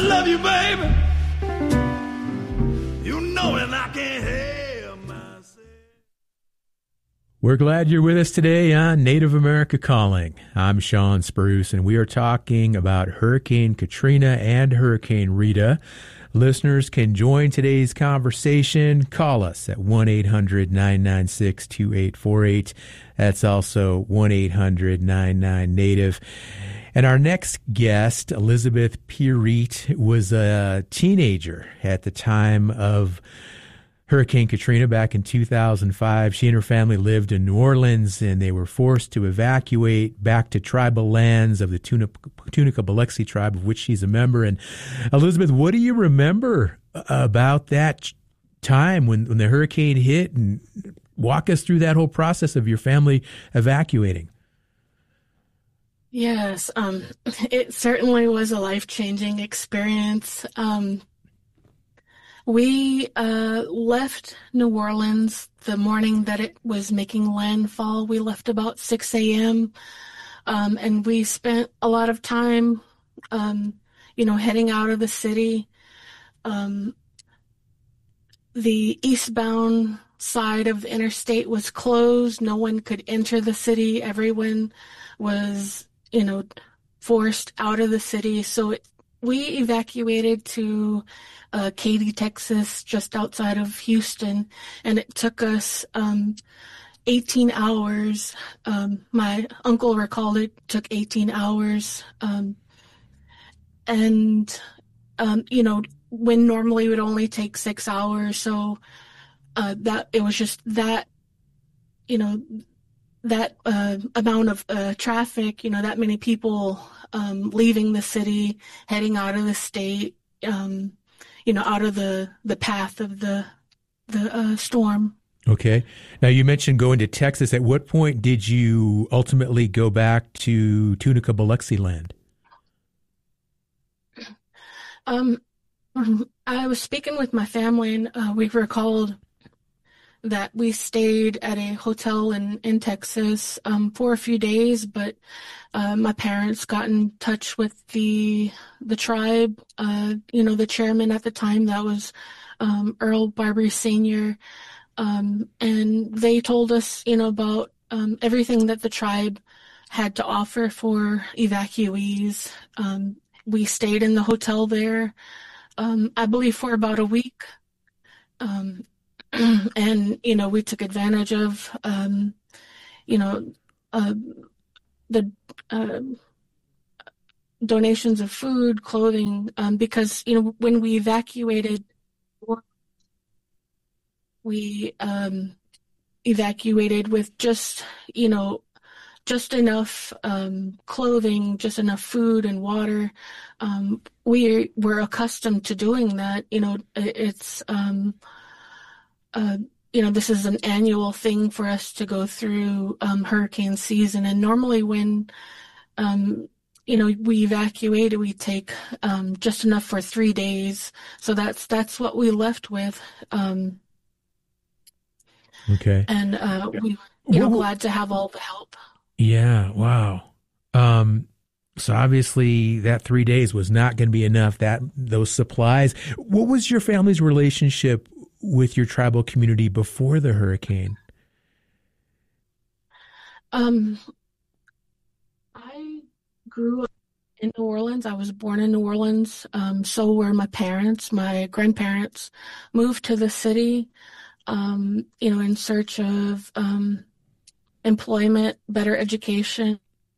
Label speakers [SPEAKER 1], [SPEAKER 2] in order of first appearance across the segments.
[SPEAKER 1] love you, baby. You know it, I can't help myself.
[SPEAKER 2] We're glad you're with us today on Native America Calling. I'm Sean Spruce, and we are talking about Hurricane Katrina and Hurricane Rita. Listeners can join today's conversation. Call us at 1-800-996-2848. That's also 1-800-99-NATIVE. And our next guest, Elizabeth Pierite, was a teenager at the time of Hurricane Katrina back in 2005. She and her family lived in New Orleans, and they were forced to evacuate back to tribal lands of the Tunica Biloxi tribe, of which she's a member. And Elizabeth, what do you remember about that time when the hurricane hit? And walk us through that whole process of your family evacuating.
[SPEAKER 3] Yes, it certainly was a life-changing experience. We left New Orleans the morning that it was making landfall. We left about 6 a.m., and we spent a lot of time, heading out of the city. The eastbound side of the interstate was closed. No one could enter the city. Everyone was, forced out of the city. So we evacuated to Katy, Texas, just outside of Houston, and it took us 18 hours. My uncle recalled it took 18 hours. When normally it would only take 6 hours. So that it was just that, that amount of traffic, that many people leaving the city, heading out of the state, out of the path of the storm.
[SPEAKER 2] Okay. Now, you mentioned going to Texas. At what point did you ultimately go back to Tunica Biloxi land?
[SPEAKER 3] I was speaking with my family, and we recalled that we stayed at a hotel in Texas for a few days, but my parents got in touch with the tribe, the chairman at the time, that was Earl Barbary Sr., and they told us, about everything that the tribe had to offer for evacuees. We stayed in the hotel there, I believe, for about a week. And, we took advantage of, the donations of food, clothing, because, when we evacuated, we evacuated with just enough clothing, just enough food and water. We were accustomed to doing that. It's this is an annual thing for us to go through hurricane season. And normally when, we evacuated, we take just enough for 3 days. So that's what we left with.
[SPEAKER 2] Okay.
[SPEAKER 3] And we, glad to have all the help.
[SPEAKER 2] Yeah. Wow. So obviously that 3 days was not going to be enough, those supplies. What was your family's relationship with your tribal community before the hurricane?
[SPEAKER 3] I grew up in New Orleans. I was born in New Orleans. So were my parents. My grandparents moved to the city, in search of employment, better education.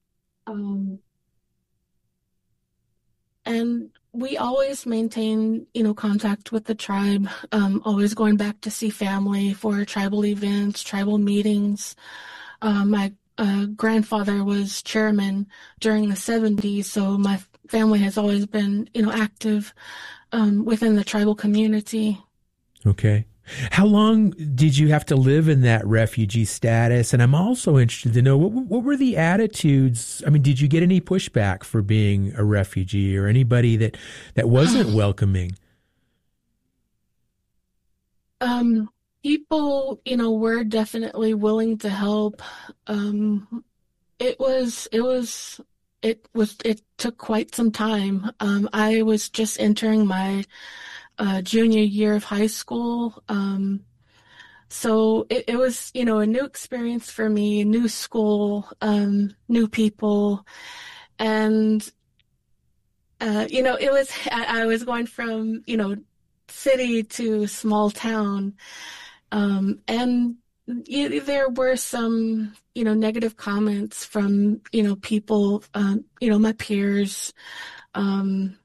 [SPEAKER 3] And we always maintain, contact with the tribe, always going back to see family for tribal events, tribal meetings. My grandfather was chairman during the 70s, so my family has always been, active within the tribal community.
[SPEAKER 2] Okay. How long did you have to live in that refugee status? And I'm also interested to know, what were the attitudes? I mean, did you get any pushback for being a refugee, or anybody that wasn't welcoming?
[SPEAKER 3] People, were definitely willing to help. It was it took quite some time. I was just entering my junior year of high school. So it was, a new experience for me, new school, new people. And, I was going from, city to small town. And there were some, negative comments from, people, my peers. Um,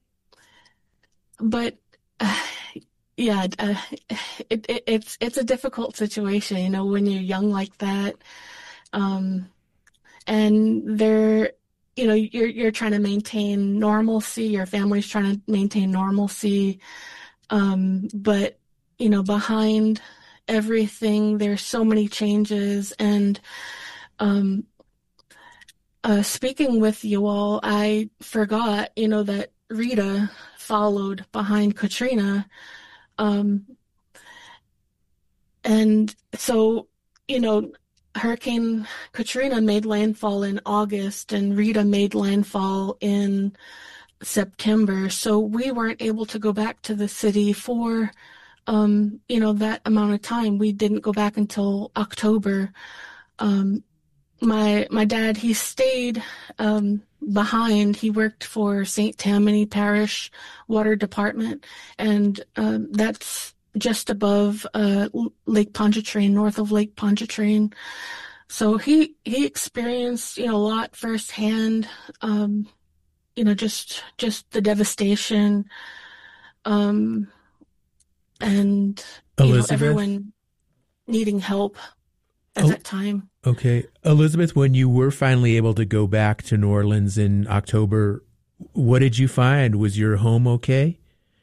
[SPEAKER 3] but yeah, it's a difficult situation, when you're young like that. Um, and you're trying to maintain normalcy, your family's trying to maintain normalcy. But, behind everything, there's so many changes. And um, speaking with you all, I forgot, that Rita followed behind Katrina. Um, and so, Hurricane Katrina made landfall in August and Rita made landfall in September. So we weren't able to go back to the city for, that amount of time. We didn't go back until October. Um, my dad, he stayed behind. He worked for St. Tammany Parish Water Department, and that's just above Lake Pontchartrain, north of Lake Pontchartrain. So he experienced, a lot firsthand, just the devastation, um, and
[SPEAKER 2] Elizabeth?
[SPEAKER 3] everyone needing help at that time.
[SPEAKER 2] Okay. Elizabeth, when you were finally able to go back to New Orleans in October, what did you find? Was your home okay?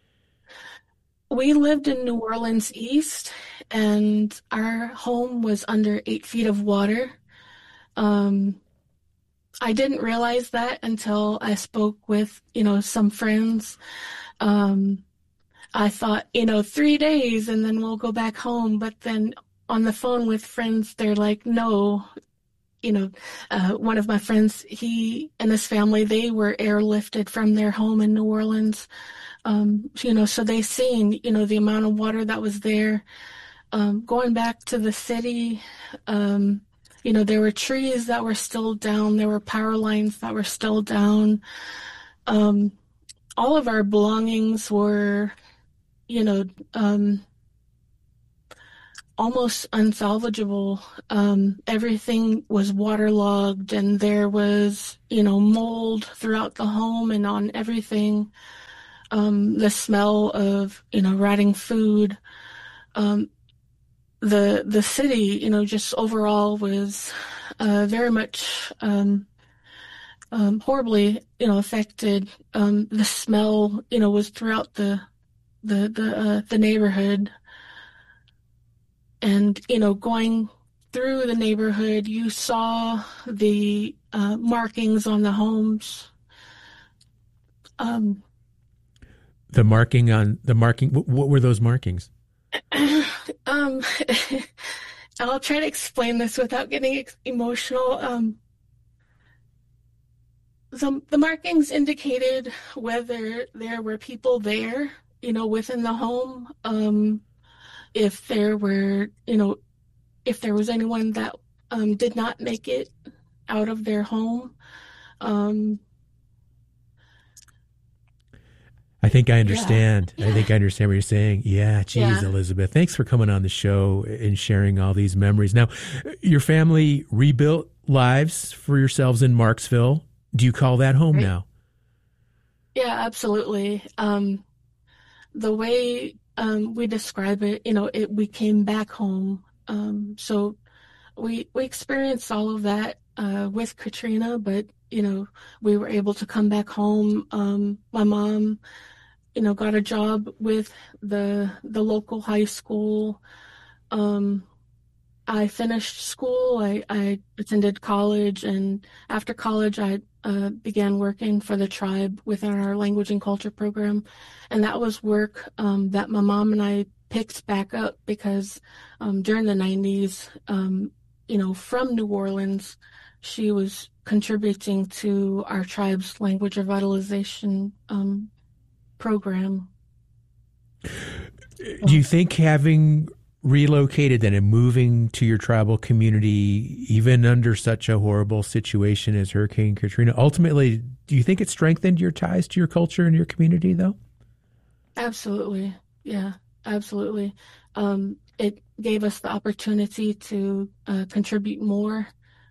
[SPEAKER 3] We lived in New Orleans East, and our home was under 8 feet of water. Um, I didn't realize that until I spoke with, some friends. Um, I thought, 3 days and then we'll go back home. But then on the phone with friends, they're like, no, one of my friends, he and his family, they were airlifted from their home in New Orleans. So they seen, the amount of water that was there. Going back to the city, there were trees that were still down. There were power lines that were still down. All of our belongings were, almost unsalvageable. Everything was waterlogged, and there was, mold throughout the home and on everything. The smell of, rotting food. Um, the city, just overall was very much horribly, affected. The smell, was throughout the neighborhood, and going through the neighborhood, you saw the markings on the homes.
[SPEAKER 2] The marking, what were those markings?
[SPEAKER 3] Um, I'll try to explain this without getting emotional. The markings indicated whether there were people there, within the home. If there were, if there was anyone that did not make it out of their home.
[SPEAKER 2] I think I understand.
[SPEAKER 3] Yeah.
[SPEAKER 2] I think I understand what you're saying. Yeah, geez,
[SPEAKER 3] Yeah.
[SPEAKER 2] Elizabeth, thanks for coming on the show and sharing all these memories. Now, your family rebuilt lives for yourselves in Marksville. Do you call that home
[SPEAKER 3] Right.
[SPEAKER 2] now?
[SPEAKER 3] Yeah, absolutely. The way we describe it, we came back home. So we experienced all of that with Katrina, but we were able to come back home. My mom, got a job with the local high school. I finished school. I attended college, and after college, I began working for the tribe within our language and culture program, and that was work that my mom and I picked back up because during the 90s, from New Orleans, she was contributing to our tribe's language revitalization program.
[SPEAKER 2] Do you think having relocated and moving to your tribal community, even under such a horrible situation as Hurricane Katrina, ultimately, do you think it strengthened your ties to your culture and your community, though?
[SPEAKER 3] Absolutely. Yeah, absolutely. It gave us the opportunity to contribute more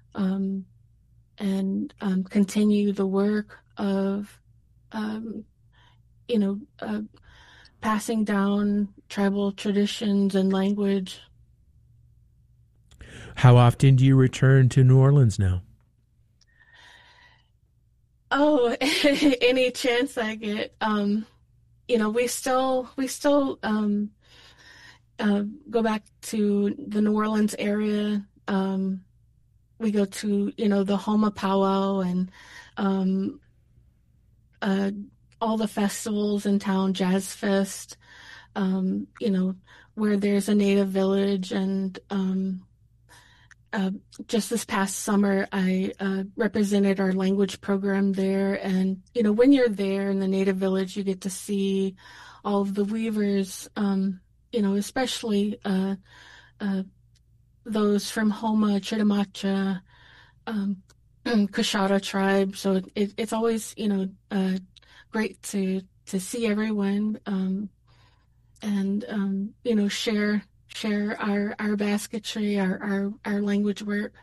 [SPEAKER 3] and continue the work of, um, you know, passing down tribal traditions and language.
[SPEAKER 2] How often do you return to New Orleans now?
[SPEAKER 3] Oh, any chance I get. We still go back to the New Orleans area. We go to, the Homa Powwow and um, uh, all the festivals in town, Jazz Fest, where there's a native village. And uh, just this past summer, I represented our language program there. And, when you're there in the native village, you get to see all of the weavers, especially uh, those from Homa, Chitimacha, Coshada tribe. So it's always, great to see everyone and share our basketry, our language work.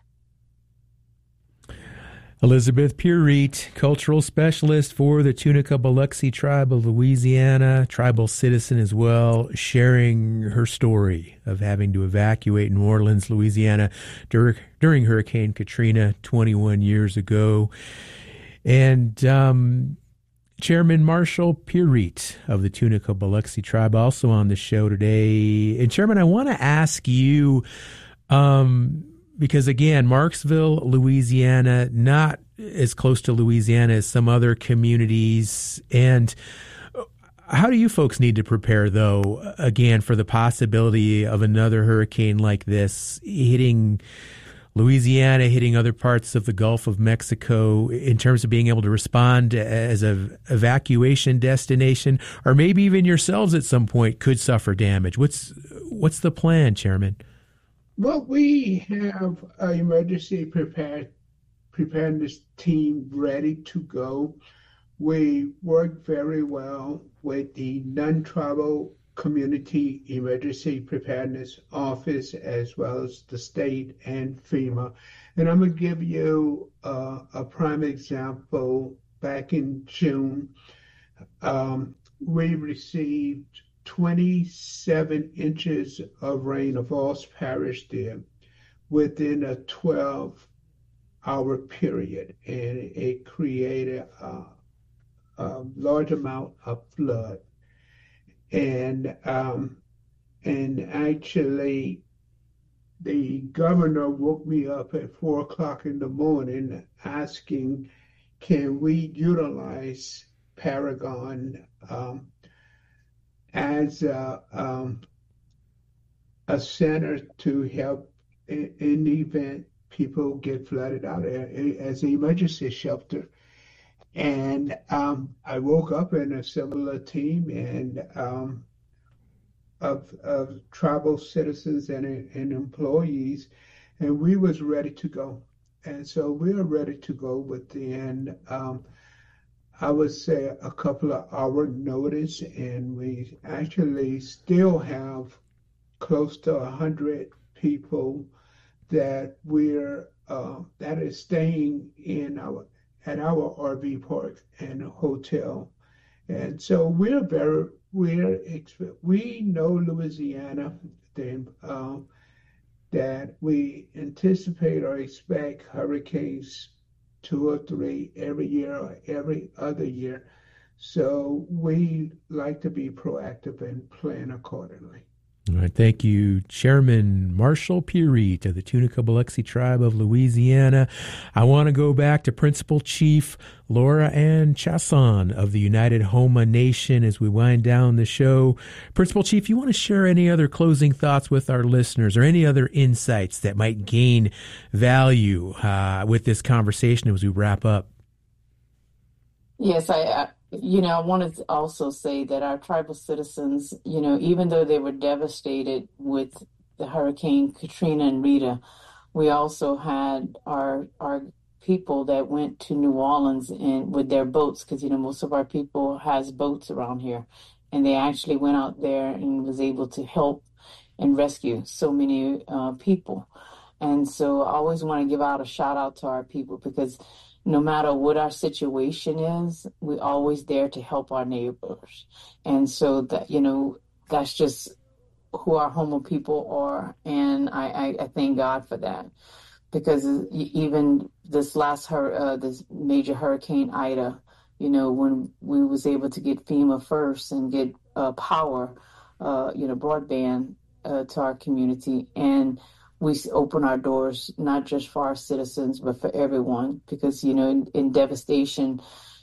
[SPEAKER 2] Elizabeth Pierite, cultural specialist for the Tunica Biloxi tribe of Louisiana, tribal citizen as well, sharing her story of having to evacuate New Orleans, Louisiana during Hurricane Katrina 21 years ago. And Chairman Marshall Pierite of the Tunica Biloxi tribe also on the show today. And Chairman, I want to ask you, because again, Marksville, Louisiana, not as close to Louisiana as some other communities. And how do you folks need to prepare, though, again, for the possibility of another hurricane like this hitting Louisiana, hitting other parts of the Gulf of Mexico, in terms of being able to respond as an evacuation destination, or maybe even yourselves at some point could suffer damage? What's the plan, Chairman?
[SPEAKER 4] Well, we have an emergency preparedness team ready to go. We work very well with the non-tribal community emergency preparedness office as well as the state and FEMA. And I'm going to give you a prime example. Back in June, we received 27 inches of rain of Falls Parish there within a 12-hour period, and it created a large amount of flood. And actually, the governor woke me up at 4 o'clock in the morning asking, can we utilize Paragon as a center to help in the event people get flooded out as an emergency shelter. And I woke up and assembled a team and of tribal citizens and employees, and we was ready to go. And so we are ready to go within I would say a couple of hour notice, and we actually still have close to 100 people that that is staying at our RV park and hotel. And so we know Louisiana, that we anticipate or expect hurricanes 2 or 3 every year or every other year. So we like to be proactive and plan accordingly.
[SPEAKER 2] All right, thank you, Chairman Marshall Pierite of the Tunica Biloxi Tribe of Louisiana. I want to go back to Principal Chief Laura Ann Chasson of the United Homa Nation as we wind down the show. Principal Chief, you want to share any other closing thoughts with our listeners or any other insights that might gain value with this conversation as we wrap up?
[SPEAKER 5] Yes, I wanted to also say that our tribal citizens, even though they were devastated with the Hurricane Katrina and Rita, we also had our people that went to New Orleans and with their boats, because most of our people has boats around here, and they actually went out there and was able to help and rescue so many people. And so I always want to give out a shout out to our people, because no matter what our situation is, we're always there to help our neighbors. And so that, that's just who our Homa people are. And I thank God for that, because even this this major Hurricane Ida, when we was able to get FEMA first and get power, broadband to our community, and we open our doors not just for our citizens but for everyone, because in devastation,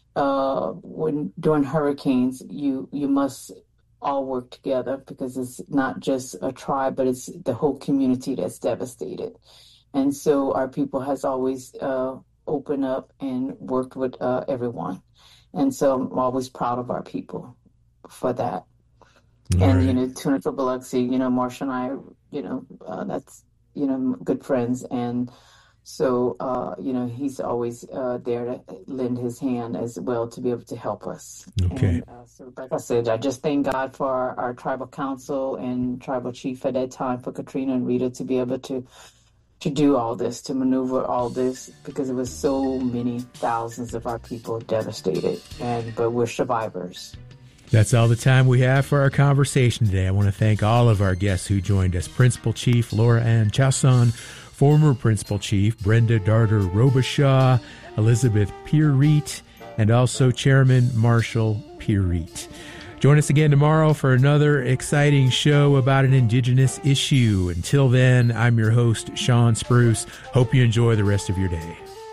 [SPEAKER 5] during hurricanes, you must all work together, because it's not just a tribe but it's the whole community that's devastated. And so our people has always opened up and worked with everyone, and so I'm always proud of our people for that. All and right. Tunica Biloxi, Marsha and I, that's good friends. And so, he's always there to lend his hand as well to be able to help us.
[SPEAKER 2] Okay.
[SPEAKER 5] And, so like I said, I just thank God for our tribal council and tribal chief at that time, for Katrina and Rita, to be able to do all this, to maneuver all this, because it was so many thousands of our people devastated, but we're survivors.
[SPEAKER 2] That's all the time we have for our conversation today. I want to thank all of our guests who joined us. Principal Chief Laura Ann Chasson, former Principal Chief Brenda Darter Robichaud, Elizabeth Pierite, and also Chairman Marshall Pierite. Join us again tomorrow for another exciting show about an Indigenous issue. Until then, I'm your host, Sean Spruce. Hope you enjoy the rest of your day.